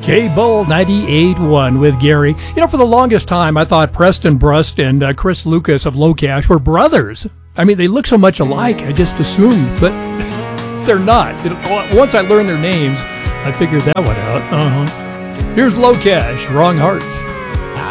K-Bull 98.1 with Gary. For the longest time, I thought Preston Brust and Chris Lucas of LoCash were brothers. I mean, they look so much alike, I just assumed, but they're not. Once I learned their names, I figured that one out. Here's LoCash, Wrong Hearts.